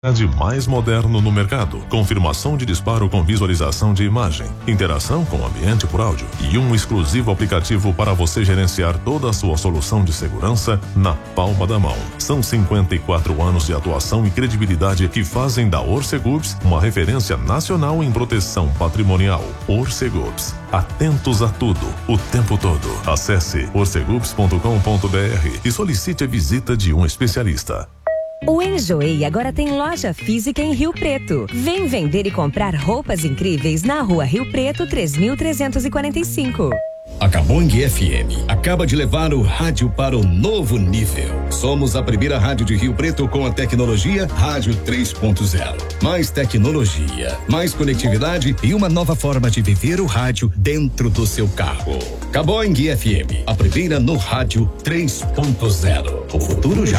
mais moderno no mercado, confirmação de disparo com visualização de imagem, interação com o ambiente por áudio e um exclusivo aplicativo para você gerenciar toda a sua solução de segurança na palma da mão. São 54 anos de atuação e credibilidade que fazem da Orcegups uma referência nacional em proteção patrimonial. Orcegups, atentos a tudo, o tempo todo. Acesse orcegups.com.br e solicite a visita de um especialista. O Enjoei agora tem loja física em Rio Preto. Vem vender e comprar roupas incríveis na Rua Rio Preto 3345. A Cabong FM acaba de levar o rádio para o novo nível. Somos a primeira rádio de Rio Preto com a tecnologia Rádio 3.0. Mais tecnologia, mais conectividade e uma nova forma de viver o rádio dentro do seu carro. Cabong FM, a primeira no Rádio 3.0. O futuro já